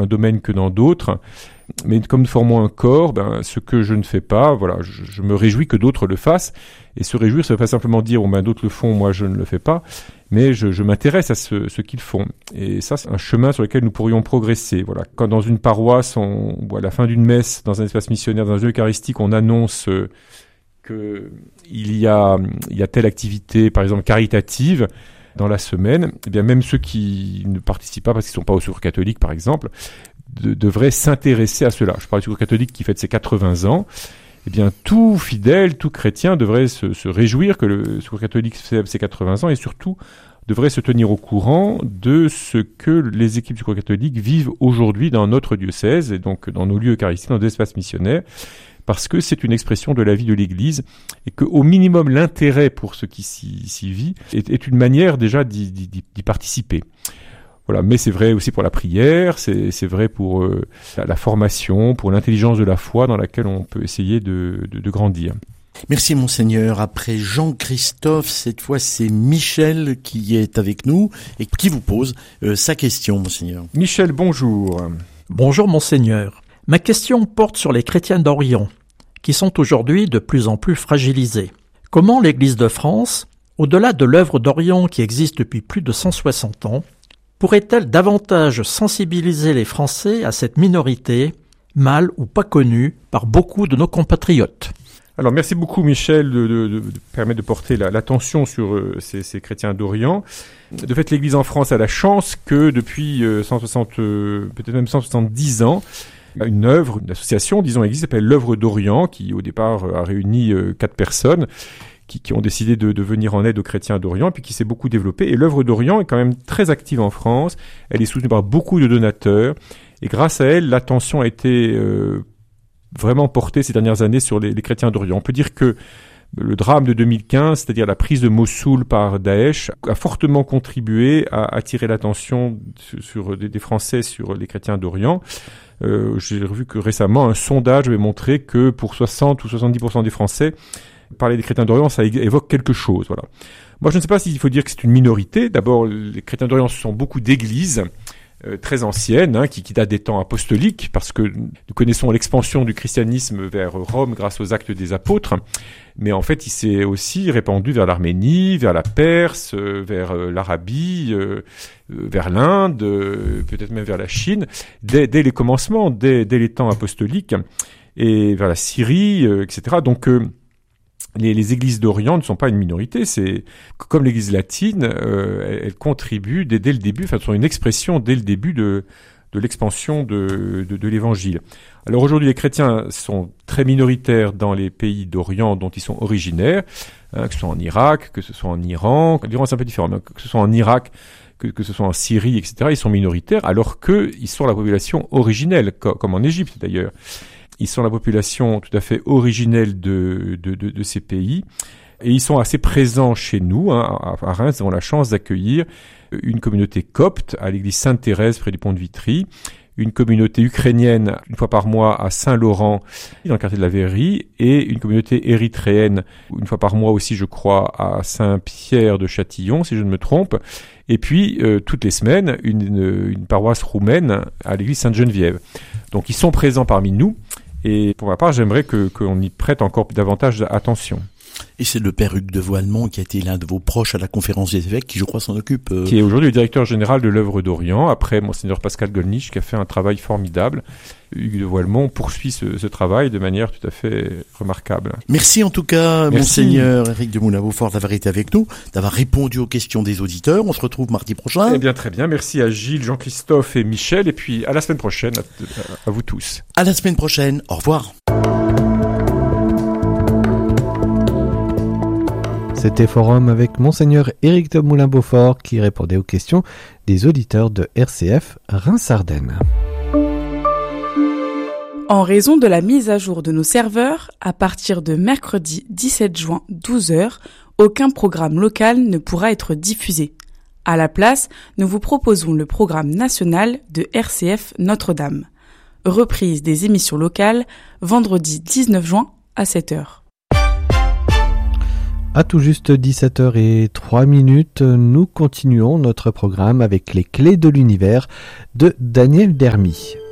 un domaine que dans d'autres. Mais comme nous formons un corps, ce que je ne fais pas, je me réjouis que d'autres le fassent. Et se réjouir, ça ne veut pas simplement dire d'autres le font, moi je ne le fais pas. Mais je m'intéresse à ce qu'ils font. Et ça, c'est un chemin sur lequel nous pourrions progresser. Voilà. Quand dans une paroisse, à la fin d'une messe, dans un espace missionnaire, dans un lieu eucharistique, on annonce qu'il y a telle activité, par exemple caritative, dans la semaine, eh bien même ceux qui ne participent pas parce qu'ils ne sont pas au Secours catholique, par exemple, devraient s'intéresser à cela. Je parle du Secours catholique qui fête ses 80 ans. Eh bien, tout fidèle, tout chrétien devrait se réjouir que le Secours catholique célèbre ses 80 ans et surtout devrait se tenir au courant de ce que les équipes du Secours catholique vivent aujourd'hui dans notre diocèse et donc dans nos lieux eucharistiques, dans des espaces missionnaires, parce que c'est une expression de la vie de l'Église et qu'au minimum l'intérêt pour ce qui s'y vit est une manière déjà d'y participer. Voilà, mais c'est vrai aussi pour la prière, c'est vrai pour la formation, pour l'intelligence de la foi dans laquelle on peut essayer de grandir. Merci Monseigneur. Après Jean-Christophe, cette fois c'est Michel qui est avec nous et qui vous pose sa question, Monseigneur. Michel, bonjour. Bonjour Monseigneur. Ma question porte sur les chrétiens d'Orient, qui sont aujourd'hui de plus en plus fragilisés. Comment l'Église de France, au-delà de l'œuvre d'Orient qui existe depuis plus de 160 ans, pourrait-elle davantage sensibiliser les Français à cette minorité, mal ou pas connue par beaucoup de nos compatriotes ? Alors merci beaucoup Michel de permettre de porter l'attention sur ces chrétiens d'Orient. De fait, l'Église en France a la chance que depuis 160, peut-être même 170 ans, une association, disons, existe, qui s'appelle l'œuvre d'Orient, qui au départ a réuni 4 personnes qui ont décidé de venir en aide aux chrétiens d'Orient, puis qui s'est beaucoup développée. Et l'œuvre d'Orient est quand même très active en France. Elle est soutenue par beaucoup de donateurs. Et grâce à elle, l'attention a été vraiment portée ces dernières années sur les chrétiens d'Orient. On peut dire que le drame de 2015, c'est-à-dire la prise de Mossoul par Daesh, a fortement contribué à attirer l'attention des Français sur les chrétiens d'Orient. J'ai revu que récemment, un sondage avait montré que pour 60 ou 70% des Français, parler des chrétiens d'Orient, ça évoque quelque chose. Voilà. Moi, je ne sais pas s'il faut dire que c'est une minorité. D'abord, les chrétiens d'Orient, ce sont beaucoup d'églises très anciennes, qui datent des temps apostoliques, parce que nous connaissons l'expansion du christianisme vers Rome grâce aux actes des apôtres. Mais en fait, il s'est aussi répandu vers l'Arménie, vers la Perse, vers l'Arabie, vers l'Inde, peut-être même vers la Chine, dès les commencements, dès les temps apostoliques, et vers la Syrie, etc. Donc, les églises d'Orient ne sont pas une minorité, c'est comme l'église latine, elles contribuent dès le début, enfin, sont une expression dès le début de l'expansion de l'évangile. Alors aujourd'hui, les chrétiens sont très minoritaires dans les pays d'Orient dont ils sont originaires, que ce soit en Irak, que ce soit en Iran. L'Iran, c'est un peu différent, mais que ce soit en Irak, que ce soit en Syrie, etc., ils sont minoritaires, alors qu'ils sont la population originelle, comme en Égypte d'ailleurs. Ils sont la population tout à fait originelle de ces pays. Et ils sont assez présents chez nous. À Reims, nous avons la chance d'accueillir une communauté copte à l'église Sainte-Thérèse près du pont de Vitry, une communauté ukrainienne une fois par mois à Saint-Laurent, dans le quartier de la Verrerie, et une communauté érythréenne une fois par mois aussi, je crois, à Saint-Pierre de Châtillon, si je ne me trompe. Et puis, toutes les semaines, une paroisse roumaine à l'église Sainte-Geneviève. Donc, ils sont présents parmi nous. Et pour ma part, j'aimerais qu'on y prête encore davantage attention. Et c'est le père Hugues de Voilemont qui a été l'un de vos proches à la conférence des évêques qui, je crois, s'en occupe. Qui est aujourd'hui le directeur général de l'œuvre d'Orient, après Monseigneur Pascal Gollnisch, qui a fait un travail formidable. Hugues de Voilemont poursuit ce travail de manière tout à fait remarquable. Merci en tout cas, Monseigneur Éric de Moulin-Beaufort, d'avoir été avec nous, d'avoir répondu aux questions des auditeurs. On se retrouve mardi prochain. Eh bien, très bien. Merci à Gilles, Jean-Christophe et Michel. Et puis, à la semaine prochaine, à vous tous. À la semaine prochaine. Au revoir. C'était Forum avec Monseigneur Éric de Moulin-Beaufort qui répondait aux questions des auditeurs de RCF Reims-Ardennes. En raison de la mise à jour de nos serveurs, à partir de mercredi 17 juin 12h, aucun programme local ne pourra être diffusé. À la place, nous vous proposons le programme national de RCF Notre-Dame. Reprise des émissions locales, vendredi 19 juin à 7h. À tout juste 17h03, nous continuons notre programme avec les clés de l'univers de Daniel Dermy.